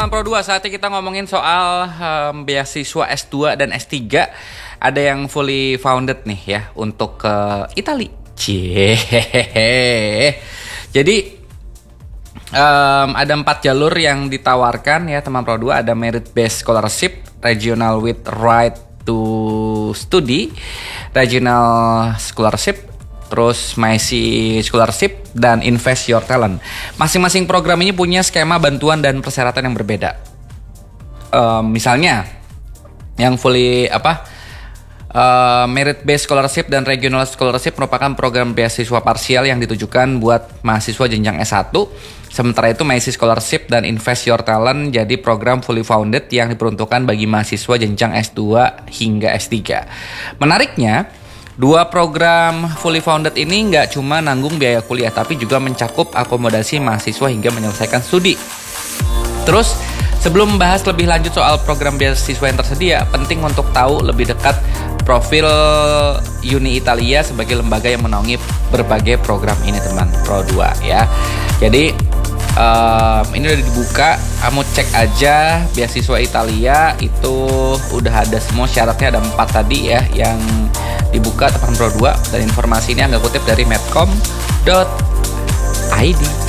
teman Pro 2, saatnya kita ngomongin soal beasiswa S2 dan S3. Ada yang fully founded nih ya untuk ke Itali. Jadi ada 4 jalur yang ditawarkan ya teman Pro 2. Ada merit based scholarship, regional with right to study, regional scholarship, terus MySea Scholarship, dan Invest Your Talent. Masing-masing program ini punya skema bantuan dan persyaratan yang berbeda. Misalnya, yang fully Merit Based Scholarship dan Regional Scholarship merupakan program beasiswa parsial yang ditujukan buat mahasiswa jenjang S1. Sementara itu MySea Scholarship dan Invest Your Talent jadi program fully founded yang diperuntukkan bagi mahasiswa jenjang S2 hingga S3. Menariknya, 2 program fully founded ini nggak cuma nanggung biaya kuliah, tapi juga mencakup akomodasi mahasiswa hingga menyelesaikan studi. Terus, sebelum membahas lebih lanjut soal program beasiswa yang tersedia, penting untuk tahu lebih dekat profil Uni Italia sebagai lembaga yang menaungi berbagai program ini teman Pro 2 ya. Jadi, ini udah dibuka, kamu cek aja beasiswa Italia itu udah ada semua syaratnya, ada 4 tadi ya yang dibuka teman Pro 2, dan informasi ini Angga kutip dari medcom.id.